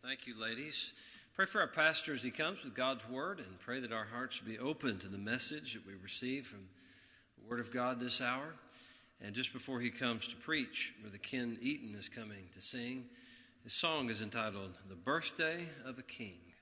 Thank you, ladies. Pray for our pastor as he comes with God's word, and pray that our hearts be open to the message that we receive from the word of God this hour. And just before he comes to preach, Brother Ken Eaton is coming to sing. His song is entitled, "The Birthday of a King."